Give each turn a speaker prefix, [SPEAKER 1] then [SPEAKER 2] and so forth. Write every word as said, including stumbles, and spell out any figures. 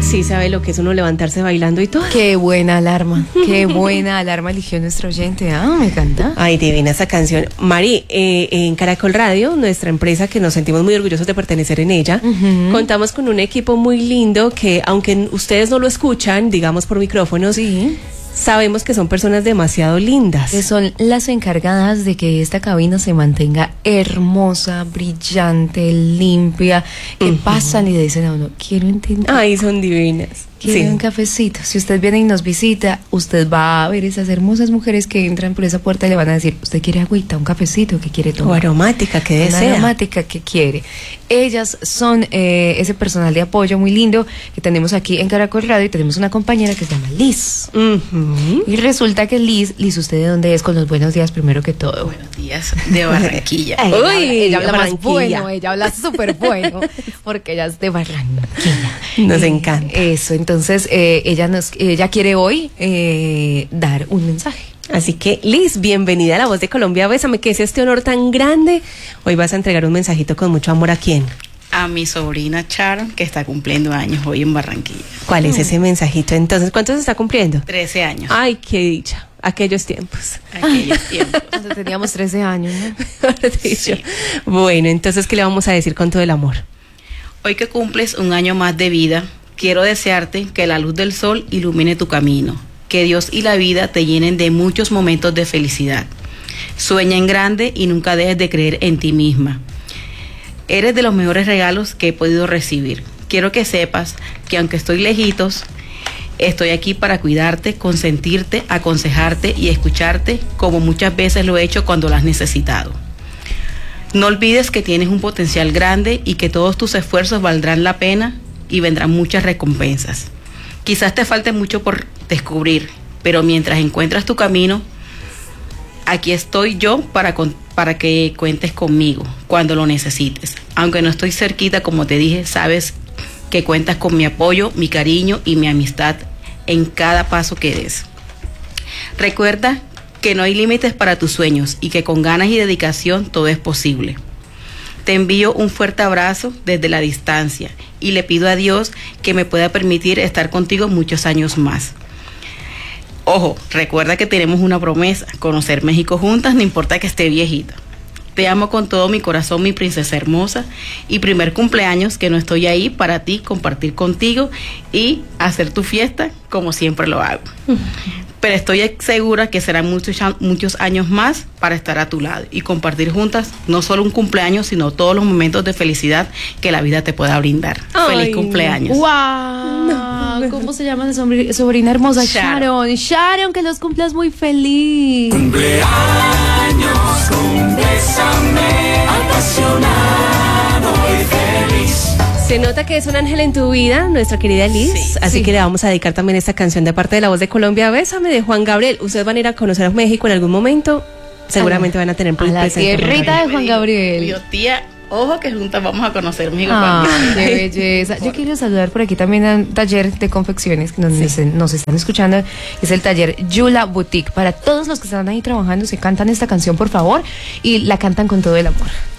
[SPEAKER 1] Sí, sabe lo que es uno levantarse bailando y todo.
[SPEAKER 2] Qué buena alarma, qué buena alarma eligió nuestro oyente. Ah, me encanta.
[SPEAKER 1] Ay, divina esa canción. Mari, eh, en Caracol Radio, nuestra empresa que nos sentimos muy orgullosos de pertenecer en ella, uh-huh. contamos con un equipo muy lindo que, aunque ustedes no lo escuchan, digamos por micrófonos, sí. sabemos que son personas demasiado lindas.
[SPEAKER 2] Que son las encargadas de que esta cabina se mantenga hermosa, brillante, limpia, que uh-huh. pasan y le dicen a uno, quiero entender.
[SPEAKER 1] Ay, son divinas.
[SPEAKER 2] Quiere
[SPEAKER 1] sí.
[SPEAKER 2] un cafecito. Si usted viene y nos visita, usted va a ver esas hermosas mujeres que entran por esa puerta y le van a decir, ¿usted quiere agüita, un cafecito? ¿Qué quiere tomar?
[SPEAKER 1] O aromática, que desea.
[SPEAKER 2] Una aromática que quiere. Ellas son eh, ese personal de apoyo muy lindo que tenemos aquí en Caracol Radio, y tenemos una compañera que se llama Liz. Uh-huh. Y resulta que Liz, Liz, ¿usted de dónde es? Con los buenos días primero que todo.
[SPEAKER 3] Buenos días, de Barranquilla.
[SPEAKER 2] Uy, ella, ella habla más bueno, ella habla súper bueno, porque ella es de Barranquilla.
[SPEAKER 1] Nos
[SPEAKER 2] eh,
[SPEAKER 1] encanta.
[SPEAKER 2] Eso, entonces eh, ella, nos, ella quiere hoy eh, dar un mensaje.
[SPEAKER 1] Así que, Liz, bienvenida a La Voz de Colombia. Bésame, que es este honor tan grande. Hoy vas a entregar un mensajito con mucho amor. ¿A quién?
[SPEAKER 3] A mi sobrina Sharon, que está cumpliendo años hoy en Barranquilla.
[SPEAKER 1] ¿Cuál es ese mensajito? Entonces, ¿cuántos está cumpliendo?
[SPEAKER 3] trece años.
[SPEAKER 1] Ay, qué dicha. Aquellos tiempos.
[SPEAKER 3] Aquellos tiempos.
[SPEAKER 2] Cuando teníamos trece años, ¿no?
[SPEAKER 1] Sí. Bueno, entonces, ¿qué le vamos a decir con todo el amor?
[SPEAKER 3] Hoy que cumples un año más de vida, quiero desearte que la luz del sol ilumine tu camino, que Dios y la vida te llenen de muchos momentos de felicidad. Sueña en grande y nunca dejes de creer en ti misma. Eres de los mejores regalos que he podido recibir. Quiero que sepas que aunque estoy lejitos, estoy aquí para cuidarte, consentirte, aconsejarte y escucharte, como muchas veces lo he hecho cuando lo has necesitado. No olvides que tienes un potencial grande y que todos tus esfuerzos valdrán la pena y vendrán muchas recompensas. Quizás te falte mucho por descubrir, pero mientras encuentras tu camino, aquí estoy yo para, para que cuentes conmigo cuando lo necesites. Aunque no estoy cerquita, como te dije, sabes que cuentas con mi apoyo, mi cariño y mi amistad en cada paso que des. Recuerda que no hay límites para tus sueños y que con ganas y dedicación todo es posible. Te envío un fuerte abrazo desde la distancia y le pido a Dios que me pueda permitir estar contigo muchos años más. Ojo, recuerda que tenemos una promesa, conocer México juntas, no importa que esté viejita. Te amo con todo mi corazón, mi princesa hermosa, y primer cumpleaños que no estoy ahí para ti, compartir contigo y hacer tu fiesta como siempre lo hago. Pero estoy segura que serán muchos, muchos años más para estar a tu lado y compartir juntas no solo un cumpleaños, sino todos los momentos de felicidad que la vida te pueda brindar. Ay, ¡feliz cumpleaños!
[SPEAKER 2] ¡Wow! No. ¿Cómo se llama esa sobrina hermosa? Sharon. Sharon, Sharon, que los cumplas muy feliz.
[SPEAKER 4] Cumpleaños, un bésame apasionado y feliz.
[SPEAKER 1] Se nota que es un ángel en tu vida, nuestra querida Liz, sí, así sí. que le vamos a dedicar también esta canción de parte de La Voz de Colombia, Bésame, de Juan Gabriel. Ustedes van a ir a conocer a México en algún momento, seguramente a la, van a tener
[SPEAKER 2] a la tierrita de Juan Gabriel.
[SPEAKER 3] Dios, tía, ojo que juntas vamos a conocer México.
[SPEAKER 2] Ah, qué belleza. Yo quiero saludar por aquí también a un taller de confecciones que nos, sí. nos están escuchando. Es el taller Yula Boutique. Para todos los que están ahí trabajando, se cantan esta canción, por favor, y la cantan con todo el amor.